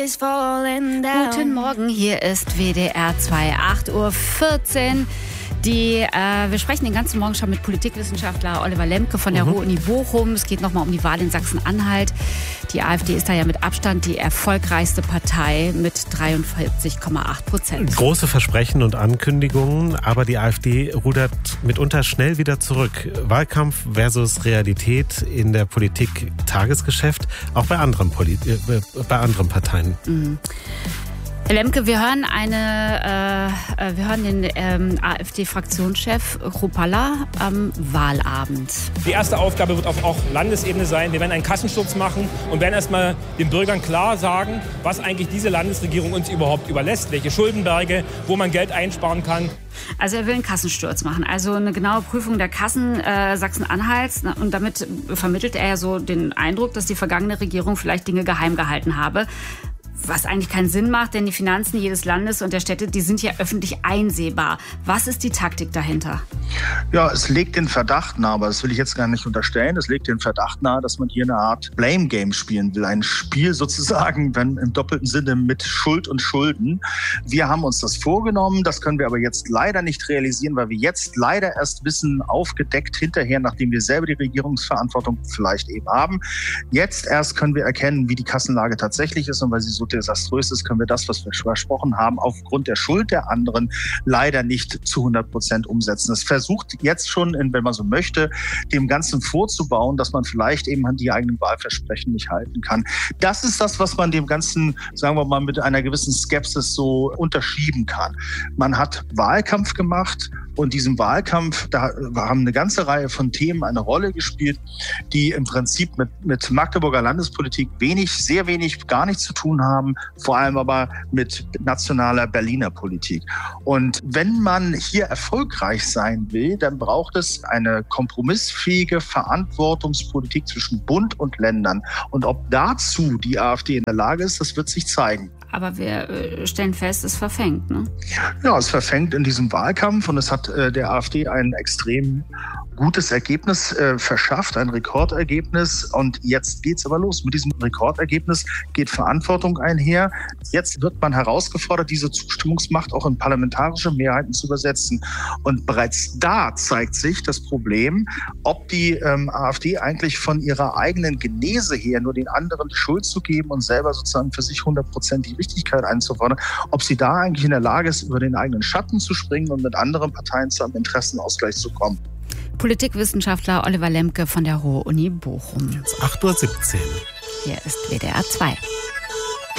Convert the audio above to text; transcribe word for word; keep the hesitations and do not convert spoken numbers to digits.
is falling down. Guten Morgen, hier ist W D R zwei, acht Uhr vierzehn. Die, äh, wir sprechen den ganzen Morgen schon mit Politikwissenschaftler Oliver Lemke von der mhm. Ruhr-Uni Bochum. Es geht nochmal um die Wahl in Sachsen-Anhalt. Die AfD ist da ja mit Abstand die erfolgreichste Partei mit dreiundvierzig Komma acht Prozent. Große Versprechen und Ankündigungen, aber die AfD rudert mitunter schnell wieder zurück. Wahlkampf versus Realität in der Politik, Tagesgeschäft, auch bei anderen, Polit- äh, bei anderen Parteien. Mhm. Herr Lemke, wir hören eine, äh, wir hören den ähm, AfD-Fraktionschef Kruppalla am Wahlabend. Die erste Aufgabe wird auf auch Landesebene sein. Wir werden einen Kassensturz machen und werden erstmal den Bürgern klar sagen, was eigentlich diese Landesregierung uns überhaupt überlässt, welche Schuldenberge, wo man Geld einsparen kann. Also er will einen Kassensturz machen, also eine genaue Prüfung der Kassen äh, Sachsen-Anhalts. Und damit vermittelt er ja so den Eindruck, dass die vergangene Regierung vielleicht Dinge geheim gehalten habe. Was eigentlich keinen Sinn macht, denn die Finanzen jedes Landes und der Städte, die sind ja öffentlich einsehbar. Was ist die Taktik dahinter? Ja, es legt den Verdacht nahe, aber das will ich jetzt gar nicht unterstellen, es legt den Verdacht nahe, dass man hier eine Art Blame Game spielen will. Ein Spiel sozusagen, wenn im doppelten Sinne mit Schuld und Schulden. Wir haben uns das vorgenommen, das können wir aber jetzt leider nicht realisieren, weil wir jetzt leider erst wissen, aufgedeckt hinterher, nachdem wir selber die Regierungsverantwortung vielleicht eben haben. Jetzt erst können wir erkennen, wie die Kassenlage tatsächlich ist und weil sie so desaströs ist, können wir das, was wir versprochen haben, aufgrund der Schuld der anderen leider nicht zu hundert Prozent umsetzen. Es versucht jetzt schon, wenn man so möchte, dem Ganzen vorzubauen, dass man vielleicht eben die eigenen Wahlversprechen nicht halten kann. Das ist das, was man dem Ganzen, sagen wir mal, mit einer gewissen Skepsis so unterschieben kann. Man hat Wahlkampf gemacht und diesem Wahlkampf, da haben eine ganze Reihe von Themen eine Rolle gespielt, die im Prinzip mit, mit Magdeburger Landespolitik wenig, sehr wenig, gar nichts zu tun haben, vor allem aber mit nationaler Berliner Politik. Und wenn man hier erfolgreich sein will, dann braucht es eine kompromissfähige Verantwortungspolitik zwischen Bund und Ländern. Und ob dazu die AfD in der Lage ist, das wird sich zeigen. Aber wir stellen fest, es verfängt, ne? Ja, es verfängt in diesem Wahlkampf und es hat äh, der AfD ein extrem gutes Ergebnis äh, verschafft, ein Rekordergebnis. Und jetzt geht's aber los. Mit diesem Rekordergebnis geht Verantwortung einher. Jetzt wird man herausgefordert, diese Zustimmungsmacht auch in parlamentarische Mehrheiten zu übersetzen. Und bereits da zeigt sich das Problem, ob die ähm, AfD eigentlich von ihrer eigenen Genese her nur den anderen die Schuld zu geben und selber sozusagen für sich hundert Prozent die Richtigkeit einzufordern, ob sie da eigentlich in der Lage ist, über den eigenen Schatten zu springen und mit anderen Parteien zu einem Interessenausgleich zu kommen. Politikwissenschaftler Oliver Lemke von der Ruhr-Uni Bochum. acht Uhr siebzehn. Hier ist W D R zwei.